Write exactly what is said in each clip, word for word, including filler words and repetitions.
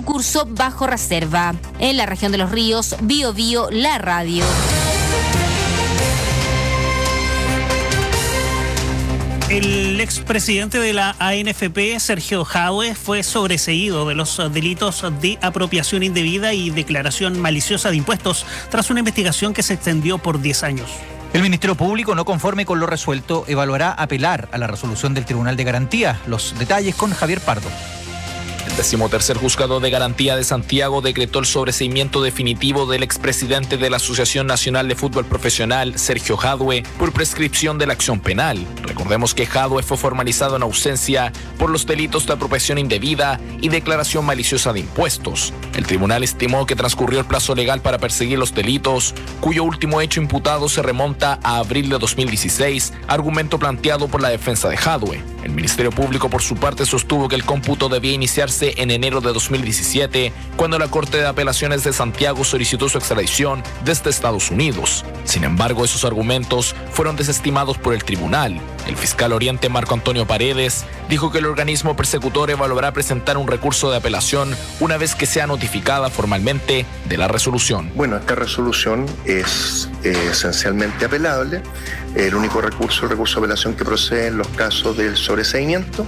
recurso bajo reserva. En la región de Los Ríos, Bio Bio, la radio. El expresidente de la A N F P, Sergio Jadue, fue sobreseído de los delitos de apropiación indebida y declaración maliciosa de impuestos tras una investigación que se extendió por diez años. El Ministerio Público, no conforme con lo resuelto, evaluará apelar a la resolución del Tribunal de Garantía. Los detalles con Javier Pardo. El decimotercer Juzgado de Garantía de Santiago decretó el sobreseimiento definitivo del expresidente de la Asociación Nacional de Fútbol Profesional, Sergio Jadue, por prescripción de la acción penal. Recordemos que Jadue fue formalizado en ausencia por los delitos de apropiación indebida y declaración maliciosa de impuestos. El tribunal estimó que transcurrió el plazo legal para perseguir los delitos, cuyo último hecho imputado se remonta a abril de dos mil dieciséis, argumento planteado por la defensa de Jadue. El Ministerio Público, por su parte, sostuvo que el cómputo debía iniciarse en enero de dos mil diecisiete, cuando la Corte de Apelaciones de Santiago solicitó su extradición desde Estados Unidos. Sin embargo, esos argumentos fueron desestimados por el tribunal. El fiscal oriente Marco Antonio Paredes dijo que el organismo persecutor evaluará presentar un recurso de apelación una vez que sea notificada formalmente de la resolución. Bueno, esta resolución es eh, esencialmente apelable. El único recurso, el recurso de apelación que procede en los casos del sobreseimiento,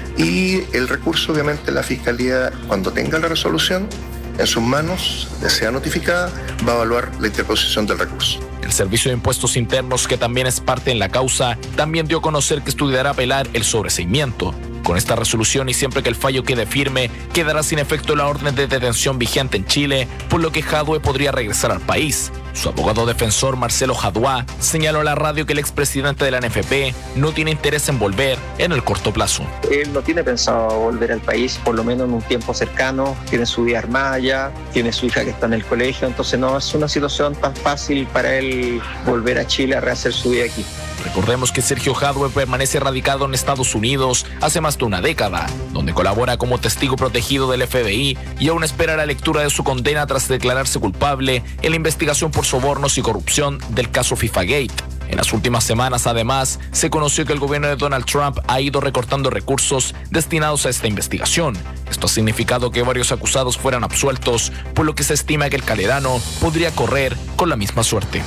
y el recurso, obviamente, la Fiscalía, cuando tenga la resolución en sus manos, sea notificada, va a evaluar la interposición del recurso. El Servicio de Impuestos Internos, que también es parte en la causa, también dio a conocer que estudiará apelar el sobreseimiento. Con esta resolución, y siempre que el fallo quede firme, quedará sin efecto la orden de detención vigente en Chile, por lo que Jadue podría regresar al país. Su abogado defensor, Marcelo Jadua, señaló a la radio que el expresidente de la A N F P no tiene interés en volver en el corto plazo. Él no tiene pensado volver al país, por lo menos en un tiempo cercano. Tiene su vida armada ya, tiene su hija que está en el colegio, entonces no es una situación tan fácil para él volver a Chile a rehacer su vida aquí. Recordemos que Sergio Jadue permanece radicado en Estados Unidos hace más de una década, donde colabora como testigo protegido del F B I y aún espera la lectura de su condena tras declararse culpable en la investigación por sobornos y corrupción del caso FIFAgate. En las últimas semanas, además, se conoció que el gobierno de Donald Trump ha ido recortando recursos destinados a esta investigación. Esto ha significado que varios acusados fueran absueltos, por lo que se estima que el Calerano podría correr con la misma suerte.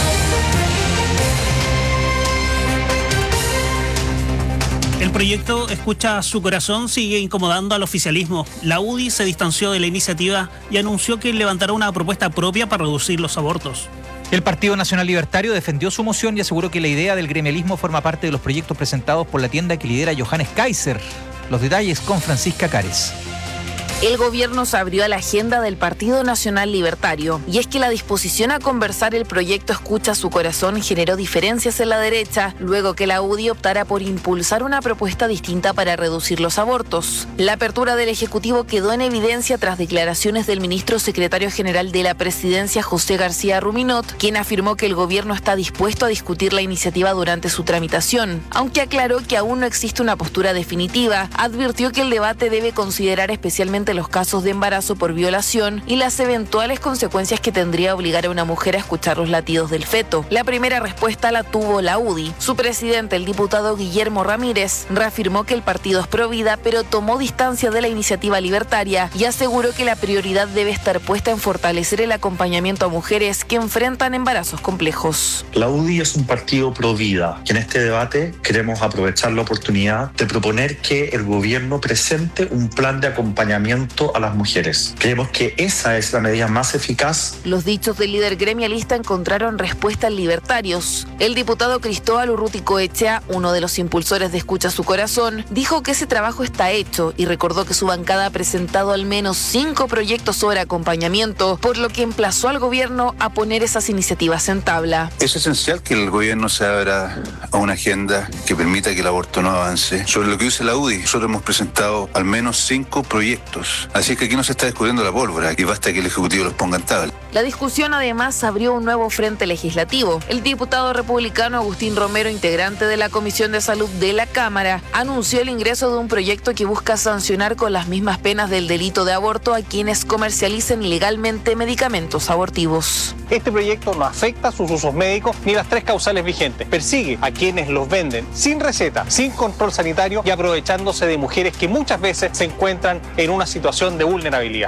El proyecto Escucha su Corazón sigue incomodando al oficialismo. La U D I se distanció de la iniciativa y anunció que levantará una propuesta propia para reducir los abortos. El Partido Nacional Libertario defendió su moción y aseguró que la idea del gremialismo forma parte de los proyectos presentados por la tienda que lidera Johannes Kaiser. Los detalles con Francisca Cares. El gobierno se abrió a la agenda del Partido Nacional Libertario, y es que la disposición a conversar el proyecto Escucha su Corazón generó diferencias en la derecha, luego que la U D I optara por impulsar una propuesta distinta para reducir los abortos. La apertura del Ejecutivo quedó en evidencia tras declaraciones del ministro secretario general de la Presidencia, José García Ruminot, quien afirmó que el gobierno está dispuesto a discutir la iniciativa durante su tramitación. Aunque aclaró que aún no existe una postura definitiva, advirtió que el debate debe considerar especialmente los casos de embarazo por violación y las eventuales consecuencias que tendría obligar a una mujer a escuchar los latidos del feto. La primera respuesta la tuvo la U D I. Su presidente, el diputado Guillermo Ramírez, reafirmó que el partido es pro vida, pero tomó distancia de la iniciativa libertaria y aseguró que la prioridad debe estar puesta en fortalecer el acompañamiento a mujeres que enfrentan embarazos complejos. La U D I es un partido pro vida y en este debate queremos aprovechar la oportunidad de proponer que el gobierno presente un plan de acompañamiento a las mujeres. Creemos que esa es la medida más eficaz. Los dichos del líder gremialista encontraron respuesta en libertarios. El diputado Cristóbal Urruticoechea, uno de los impulsores de Escucha su Corazón, dijo que ese trabajo está hecho y recordó que su bancada ha presentado al menos cinco proyectos sobre acompañamiento, por lo que emplazó al gobierno a poner esas iniciativas en tabla. Es esencial que el gobierno se abra a una agenda que permita que el aborto no avance. Sobre lo que dice la U D I, nosotros hemos presentado al menos cinco proyectos. Así que aquí no se está descubriendo la pólvora, y basta que el Ejecutivo los ponga en tabla. La discusión además abrió un nuevo frente legislativo. El diputado republicano Agustín Romero, integrante de la Comisión de Salud de la Cámara, anunció el ingreso de un proyecto que busca sancionar con las mismas penas del delito de aborto a quienes comercialicen ilegalmente medicamentos abortivos. Este proyecto no afecta a sus usos médicos ni las tres causales vigentes. Persigue a quienes los venden sin receta, sin control sanitario y aprovechándose de mujeres que muchas veces se encuentran en una situación de vulnerabilidad.